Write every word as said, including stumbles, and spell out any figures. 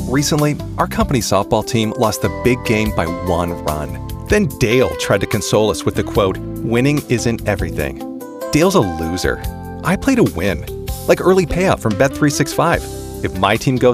Recently, our company softball team lost the big game by one run. Then Dale tried to console us with the quote, "Winning isn't everything." Dale's a loser. I play to win, like early payout from Bet three sixty-five. If my team goes